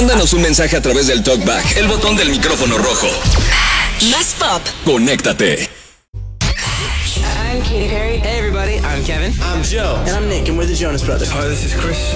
Mándanos un mensaje a través del TalkBack, el botón del micrófono rojo. Más pop. Conéctate. I'm Katy Perry. Hey everybody, I'm Kevin. I'm Joe. And I'm Nick, and we're the Jonas Brothers. Hi, this is Chris.